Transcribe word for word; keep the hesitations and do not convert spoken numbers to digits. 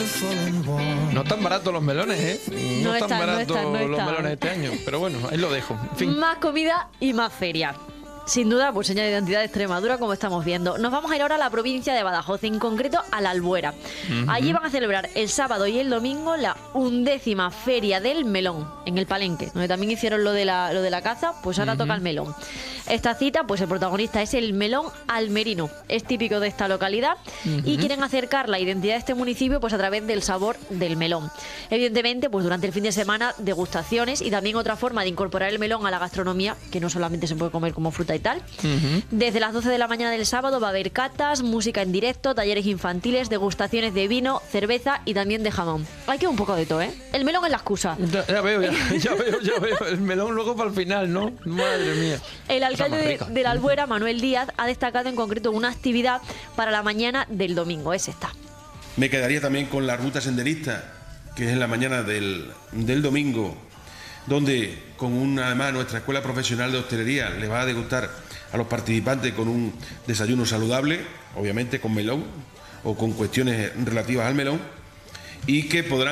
No están baratos los melones, ¿eh? No, No están están, no baratos están, no los están. melones este año. Pero bueno, ahí lo dejo. En fin. Más comida y más feria. Sin duda, pues señal de identidad de Extremadura, como estamos viendo. Nos vamos a ir ahora a la provincia de Badajoz, en concreto a la Albuera. Uh-huh. Allí van a celebrar el sábado y el domingo la undécima Feria del Melón, en el Palenque, donde también hicieron lo de la, lo de la caza, pues ahora Uh-huh. toca el melón. Esta cita, pues el protagonista es el melón almerino, es típico de esta localidad Uh-huh. y quieren acercar la identidad de este municipio pues a través del sabor del melón. Evidentemente, pues durante el fin de semana, degustaciones y también otra forma de incorporar el melón a la gastronomía, que no solamente se puede comer como fruta y tal. Uh-huh. Desde las doce de la mañana del sábado va a haber catas, música en directo, talleres infantiles, degustaciones de vino, cerveza y también de jamón. Hay que un poco de todo, ¿eh? El melón es la excusa. Ya, ya veo, ya, ya veo, ya veo. El melón luego para el final, ¿no? Madre mía. El alcalde más de, rica. de la Albuera, Manuel Díaz, ha destacado en concreto una actividad para la mañana del domingo. Es esta. Me quedaría también con la ruta senderista, que es en la mañana del, del domingo, donde con una, además nuestra escuela profesional de hostelería le va a degustar a los participantes con un desayuno saludable, obviamente con melón o con cuestiones relativas al melón, y que podrán